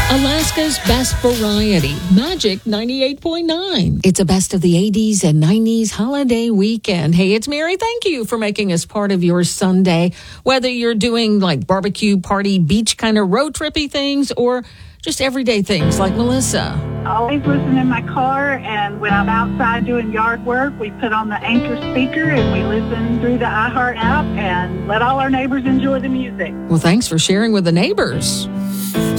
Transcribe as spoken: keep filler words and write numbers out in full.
Alaska's best variety, Magic ninety-eight point nine. It's a best of the eighties and nineties holiday weekend. Hey, it's Mary. Thank you for making us part of your Sunday. Whether you're doing like barbecue, party, beach kind of road trippy things or just everyday things like Melissa. Always listen in my car, and when I'm outside doing yard work, we put on the Anchor speaker and we listen through the iHeart app and let all our neighbors enjoy the music. Well, thanks for sharing with the neighbors.